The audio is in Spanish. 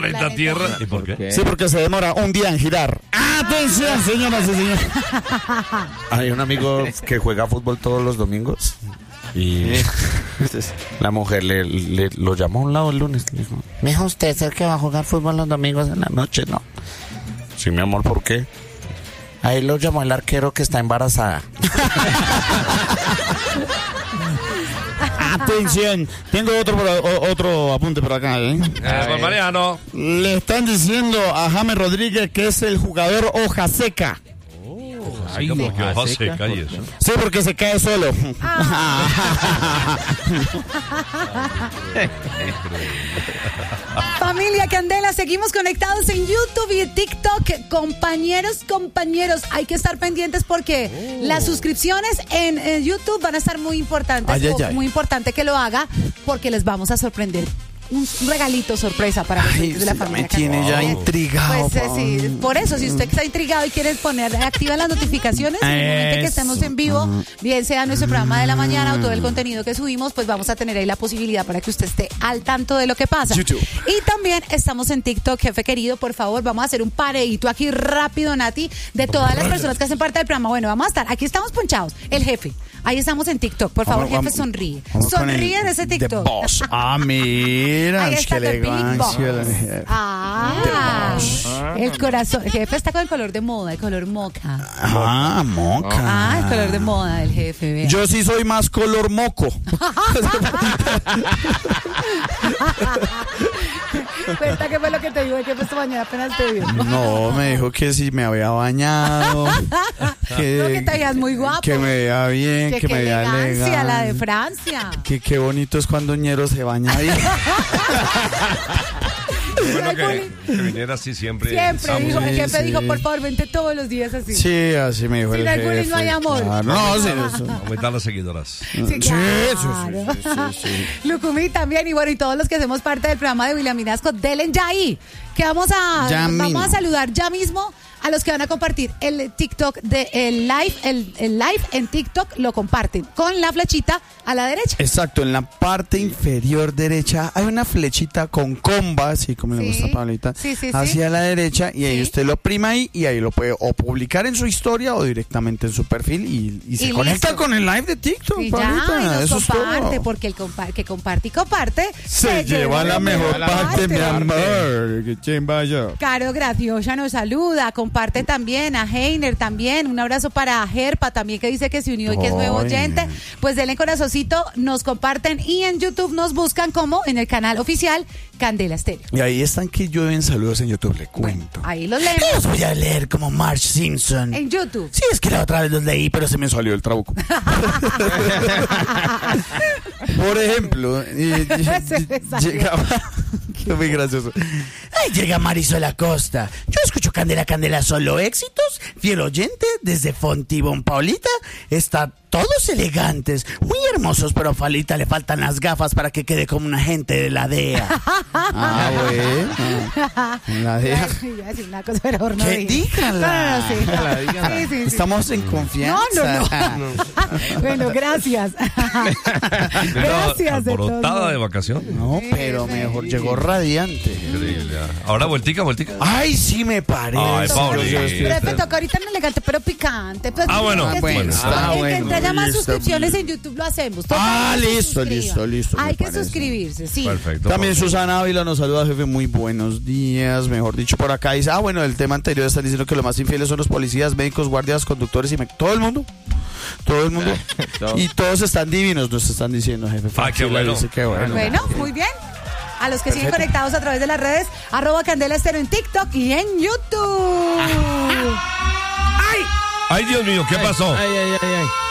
planeta Tierra. ¿Y por qué? Sí, porque se demora un día en girar. ¡Atención, señoras y señores! Hay un amigo que juega fútbol todos los domingos y la mujer lo llamó a un lado el lunes. Le dijo, mijo, ¿usted es el que va a jugar fútbol los domingos en la noche? No. Sí, mi amor, ¿por qué? Ahí lo llamó el arquero que está embarazada. Atención, tengo otro apunte por acá, Por Mariano. Le están diciendo a James Rodríguez que es el jugador hoja seca. Ay, porque hoja seca y eso. Sí, porque se cae solo. Familia Candela, seguimos conectados en YouTube y TikTok. Compañeros, hay que estar pendientes porque las suscripciones en YouTube van a estar muy importantes. Muy importante que lo haga porque les vamos a sorprender. Un regalito sorpresa para los de la familia. Me tiene ya intrigado. Pues sí, por eso, si usted está intrigado y quiere activa las notificaciones, en el momento que estemos en vivo, bien sea nuestro programa de la mañana o todo el contenido que subimos, pues vamos a tener ahí la posibilidad para que usted esté al tanto de lo que pasa. YouTube. Y también estamos en TikTok, jefe querido, por favor, vamos a hacer un pareíto aquí rápido, Nati, de todas las personas que hacen parte del programa. Bueno, vamos a estar, aquí estamos ponchados, el jefe. Ahí estamos en TikTok, por favor, jefe, sonríe. Sonríe en ese TikTok. The Boss. Mira, qué elegancia. El corazón. El jefe está con el color de moda, el color moca. Moca. El color de moda del jefe. Vea. Yo sí soy más color moco. Cuenta qué fue lo que te dijo el jefe esta mañana apenas te vio. No, me dijo que si me había bañado. Que te veías muy guapo. Que me veía bien, que me veía elegante. La de Francia. Que qué bonito es cuando un ñero se baña ahí. Bueno, que viniera así siempre. Siempre dijo, el jefe dijo, por favor, vente todos los días así. Sí, así me dijo el jefe. Sin alcohol no hay amor. Claro. No, sí, eso. Aumentar las seguidoras. Sí. Lucumí también, y bueno, y todos los que hacemos parte del programa de William Minasco, denle ya ahí, que vamos a saludar ya mismo a los que van a compartir el TikTok de el live en TikTok, lo comparten con la flechita a la derecha. Exacto, en la parte inferior derecha hay una flechita con comba, así como le gusta a Pablita, hacia la derecha, y ahí usted lo oprima ahí y ahí lo puede o publicar en su historia o directamente en su perfil y se conecta con el live de TikTok, y Pablita. Ya, y eso comparte, es todo. Porque el que comparte y comparte se lleva la mejor parte, mi amor. Que chimba yo. Caro Graciosa nos saluda, comparte también a Heiner también, un abrazo para Gerpa también, que dice que se unió y que es nuevo oyente. Pues denle corazoncito, nos comparten y en YouTube nos buscan como en el canal oficial Candela Estéreo. Y ahí están que llueven saludos en YouTube, le cuento. Ahí los leemos. Los voy a leer como Marge Simpson. En YouTube. Sí, es que la otra vez los leí, pero se me salió el trabuco. Por ejemplo, llegaba... Muy gracioso. Ay, llega Marisol Acosta. Yo escucho Candela, solo éxitos. Fiel oyente desde Fontibón, Paulita. Está todos elegantes, muy hermosos, pero a Falita le faltan las gafas para que quede como un agente de la DEA. Bueno. La DEA. Iba a decir una cosa, pero no ¿qué? Dígala. Sí. Estamos en confianza. No. Bueno, gracias. Gracias. ¿Alborotada de vacación? No, pero mejor llegó radiante. Increíble. Ahora vueltica. Ay, sí me parece. Ay, Paulita. Pero te toca ahorita no elegante, pero picante. Pues, bueno. Que haya más suscripciones en YouTube lo hacemos. Listo. Hay que suscribirse, sí. Perfecto. También Susana Ávila nos saluda, jefe, muy buenos días. Mejor dicho, por acá dice, bueno, el tema anterior están diciendo que los más infieles son los policías, médicos, guardias, conductores y todo el mundo. Y todos están divinos, nos están diciendo, jefe. Qué bueno. Dice, qué bueno. Bueno, muy bien. A los que siguen conectados a través de las redes, @Candela Estéreo en TikTok y en YouTube. ¡Ay, Dios mío! ¿Qué pasó? Ay.